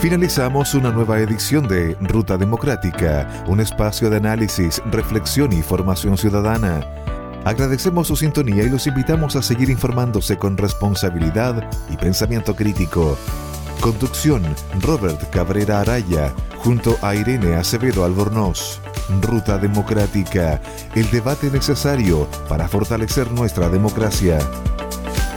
Finalizamos una nueva edición de Ruta Democrática, un espacio de análisis, reflexión y formación ciudadana. Agradecemos su sintonía y los invitamos a seguir informándose con responsabilidad y pensamiento crítico. Conducción: Robert Cabrera Araya, junto a Irene Acevedo Albornoz. Ruta Democrática, el debate necesario para fortalecer nuestra democracia.